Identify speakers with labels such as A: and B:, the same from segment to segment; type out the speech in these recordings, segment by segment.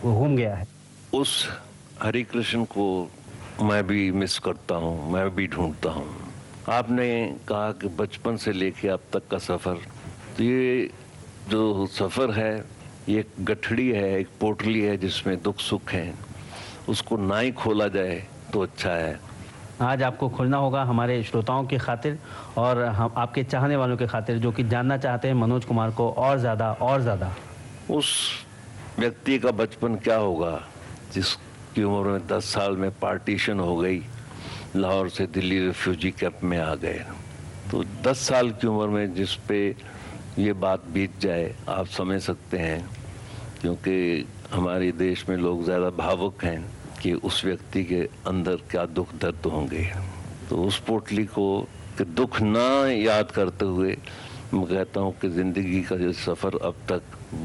A: घूम गया है।
B: उस हरि कृष्ण को मैं भी मिस करता हूँ, मैं भी ढूंढता हूँ। आपने कहा कि बचपन से लेके अब तक का सफ़र, तो ये जो सफ़र है ये एक गठड़ी है, एक पोटली है जिसमें दुख सुख हैं। उसको ना ही खोला जाए तो अच्छा है।
A: आज आपको खोलना होगा हमारे श्रोताओं की खातिर और हम आपके चाहने वालों की खातिर, जो कि जानना चाहते हैं मनोज कुमार को और ज़्यादा।
B: उस व्यक्ति का बचपन क्या होगा जिसकी उम्र में 10 साल में पार्टीशन हो गई, लाहौर से दिल्ली रिफ्यूजी कैंप में आ गए। तो 10 साल की उम्र में जिस पे ये बात बीत जाए, आप समझ सकते हैं, क्योंकि हमारे देश में लोग ज़्यादा भावुक हैं कि उस व्यक्ति के अंदर क्या दुख दर्द होंगे। तो उस पोटली को कि दुख ना याद करते हुए मैं कहता हूँ कि ज़िंदगी का जो सफ़र अब तक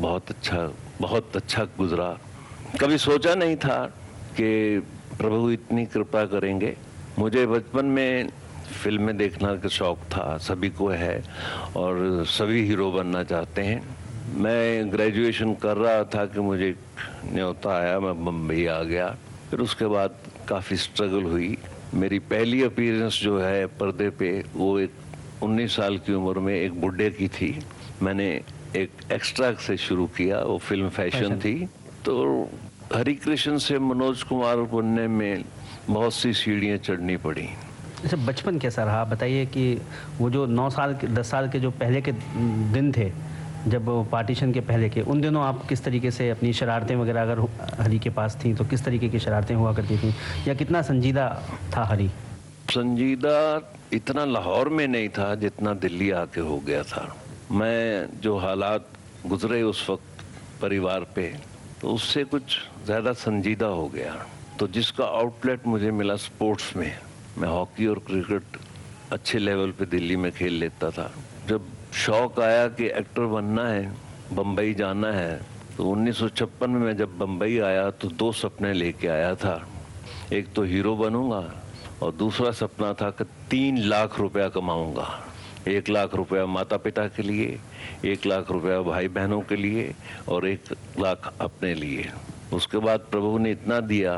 B: बहुत अच्छा गुजरा। कभी सोचा नहीं था कि प्रभु इतनी कृपा करेंगे। मुझे बचपन में फिल्में देखना का शौक़ था, सभी को है, और सभी हीरो बनना चाहते हैं। मैं ग्रेजुएशन कर रहा था कि मुझे न्योता आया, मैं बम्बई आ गया। फिर उसके बाद काफ़ी स्ट्रगल हुई। मेरी पहली अपीयरेंस जो है पर्दे पे, वो एक 19 साल की उम्र में एक बुड्ढे की थी। मैंने एक एक्स्ट्रा से शुरू किया, वो फिल्म फैशन थी। तो हरि कृष्ण से मनोज कुमार बनने में बहुत सी सीढ़ियाँ चढ़नी पड़ी।
A: अच्छा, बचपन कैसा रहा बताइए कि वो जो 9 साल के 10 साल के जो पहले के दिन थे, जब पार्टीशन के पहले के, उन दिनों आप किस तरीके से अपनी शरारतें वगैरह अगर हरी के पास थी तो किस तरीके की शरारतें हुआ करती थी, या कितना संजीदा था हरी?
B: संजीदा इतना लाहौर में नहीं था जितना दिल्ली आके हो गया था। मैं जो हालात गुजरे उस वक्त परिवार पे, तो उससे कुछ ज़्यादा संजीदा हो गया। तो जिसका आउटलेट मुझे मिला स्पोर्ट्स में, मैं हॉकी और क्रिकेट अच्छे लेवल पे दिल्ली में खेल लेता था। जब शौक़ आया कि एक्टर बनना है, बम्बई जाना है, तो 1956 में मैं जब बम्बई आया तो 2 सपने लेके आया था। एक तो हीरो बनूंगा और दूसरा सपना था कि 3 लाख रुपया कमाऊंगा। 1 लाख रुपया माता पिता के लिए, 1 लाख रुपया भाई बहनों के लिए और 1 लाख अपने लिए। उसके बाद प्रभु ने इतना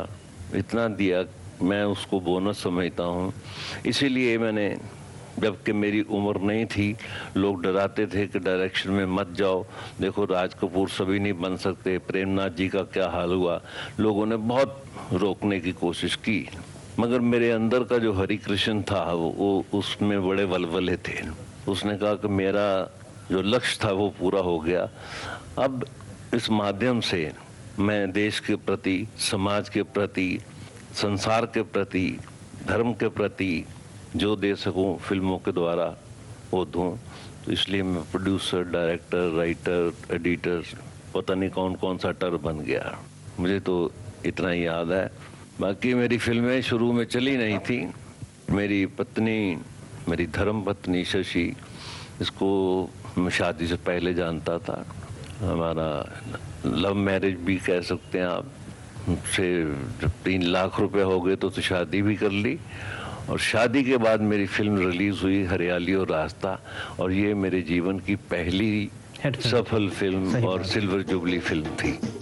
B: दिया, मैं उसको बोनस समझता हूँ। इसीलिए मैंने, जबकि मेरी उम्र नहीं थी, लोग डराते थे कि डायरेक्शन में मत जाओ, देखो राज कपूर सभी नहीं बन सकते, प्रेमनाथ जी का क्या हाल हुआ, लोगों ने बहुत रोकने की कोशिश की। मगर मेरे अंदर का जो हरि कृष्ण था वो उसमें बड़े वलवले थे। उसने कहा कि मेरा जो लक्ष्य था वो पूरा हो गया। अब इस माध्यम से मैं देश के प्रति, समाज के प्रति, संसार के प्रति, धर्म के प्रति जो दे सकूं फिल्मों के द्वारा वो दूं। तो इसलिए मैं प्रोड्यूसर, डायरेक्टर, राइटर, एडिटर, पता नहीं कौन कौन सा टर बन गया। मुझे तो इतना ही याद है। बाकी मेरी फिल्में शुरू में चली नहीं थी। मेरी पत्नी, मेरी धर्म पत्नी शशि, इसको मैं शादी से पहले जानता था। हमारा लव मैरिज भी कह सकते हैं आप। से जब 3 लाख रुपए हो गए तो शादी भी कर ली, और शादी के बाद मेरी फिल्म रिलीज हुई हरियाली और रास्ता, और ये मेरे जीवन की पहली सफल फिल्म और सिल्वर जुबली फिल्म थी।